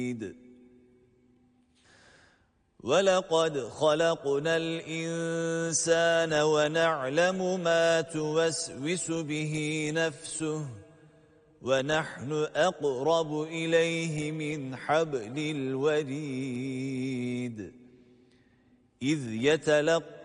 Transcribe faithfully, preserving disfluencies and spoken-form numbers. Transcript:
وَلَقَدْ خَلَقْنَا الْإِنسَانَ وَنَعْلَمُ مَا تُوَسْوِسُ بِهِ نَفْسُهُ وَنَحْنُ أَقْرَبُ إِلَيْهِ مِنْ حَبْلِ الْوَرِيدِ إِذْ يَتَلَقَّى